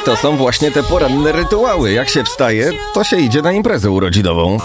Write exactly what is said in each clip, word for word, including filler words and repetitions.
to są właśnie te poranne rytuały. Jak się wstaje, to się idzie na imprezę urodzinową.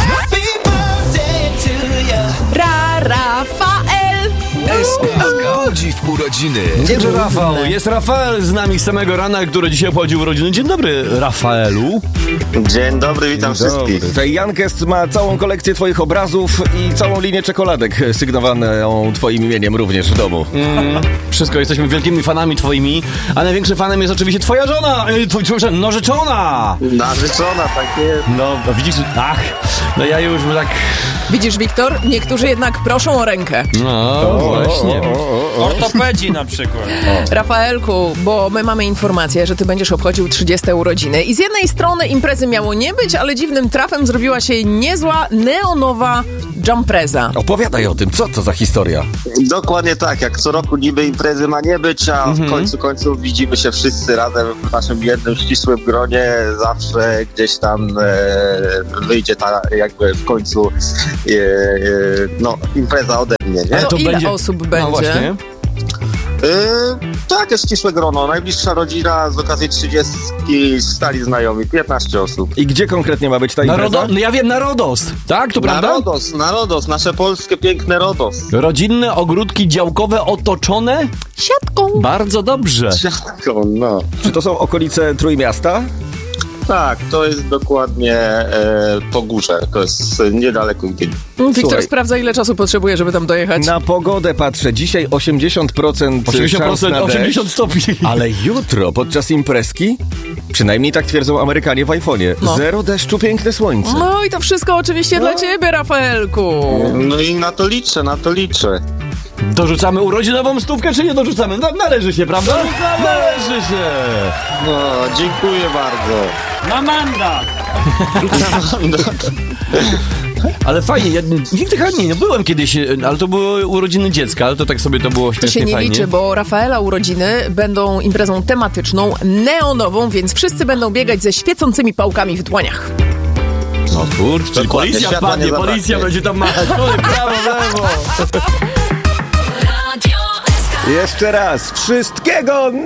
Ra, Rafael! Budzi w urodziny. Nie, że Rafał, jest Rafael z nami z samego rana, który dzisiaj obchodzi urodziny. Dzień dobry, Rafaelu. Dzień dobry, witam Dobry. wszystkich. Tutaj Jankest ma całą kolekcję twoich obrazów i całą linię czekoladek sygnowaną twoim imieniem również w domu. Mm, wszystko, jesteśmy wielkimi fanami twoimi, a największym fanem jest oczywiście twoja żona, yy, twój, twój, narzeczona. Narzeczona, tak jest. No, no widzisz, ach, no ja już tak... Widzisz, Wiktor, niektórzy jednak proszą o rękę. No, właśnie. Ortopedzi na przykład. Rafaelku, bo my mamy informację, że ty będziesz obchodził trzydzieste urodziny i z jednej strony imprezy miało nie być, ale dziwnym trafem zrobiła się niezła, neonowa jumpreza. Opowiadaj o tym, co to za historia? Dokładnie tak, jak co roku niby imprezy ma nie być, a Mhm. w końcu końców widzimy się wszyscy razem w naszym jednym ścisłym gronie. Zawsze gdzieś tam e, wyjdzie ta jakby w końcu e, e, no, impreza ode mnie, nie? To, to ile będzie- osób No będzie? właśnie. E, tak, jest ścisłe grono. Najbliższa rodzina z okazji trzydziestki, stali znajomi, piętnaście osób. I gdzie konkretnie ma być ta impreza? Narodo, no ja wiem, na Rodos, tak? To Na prawda? Rodos, na Rodos, nasze polskie piękne Rodos. Rodzinne ogródki działkowe otoczone? Siatką. Bardzo dobrze. Siatką, no. Czy to są okolice Trójmiasta? Tak, to jest dokładnie e, po górze, to jest niedaleko Gdyni. Wiktor Słuchaj. sprawdza, ile czasu potrzebuje, żeby tam dojechać. Na pogodę patrzę. Dzisiaj osiemdziesiąt procent, osiemdziesiąt szans procent, na deszcz, osiemdziesiąt stopni. ale jutro podczas imprezki, przynajmniej tak twierdzą Amerykanie w iPhone'ie, No. zero deszczu, piękne słońce. No i to wszystko oczywiście dla ciebie, Rafaelku. No i na to liczę, na to liczę. Dorzucamy urodzinową stówkę, czy nie dorzucamy? No, należy się, prawda? Należy się. No, dziękuję bardzo. Na mandat! Ale fajnie, ja nigdy chyba nie, nie byłem kiedyś, ale to były urodziny dziecka, ale to tak sobie to było To śmiesznie się nie fajnie. liczy, bo Rafaela urodziny będą imprezą tematyczną, neonową, więc wszyscy będą biegać ze świecącymi pałkami w dłoniach. No kurczę, czyli Dokładnie, policja światła wpadnie, nie zabraknie. policja będzie tam machać, prawo, lewo. Jeszcze raz, wszystkiego